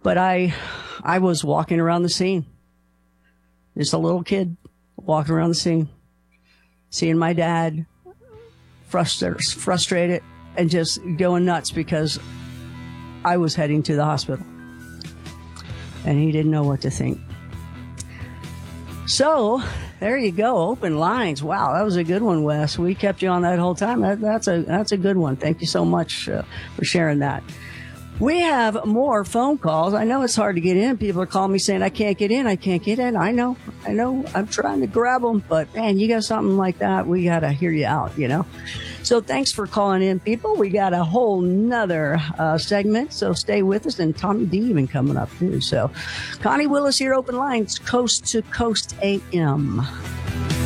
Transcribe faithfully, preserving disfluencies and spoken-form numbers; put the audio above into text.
But I, I was walking around the scene. Just a little kid walking around the scene, seeing my dad frustrated, frustrated and just going nuts because I was heading to the hospital. And he didn't know what to think. So, there you go. Open lines. Wow, that was a good one, Wes. We kept you on that whole time. That, that's a that's a good one. Thank you so much uh, for sharing that. We have more phone calls. I know it's hard to get in. People are calling me saying, I can't get in. I can't get in. I know. I know. I'm trying to grab them. But, man, you got something like that, we got to hear you out, you know. So thanks for calling in, people. We got a whole nother uh, segment. So stay with us. And Tommy D even coming up, too. So Connie Willis here, Open Lines, Coast to Coast A M.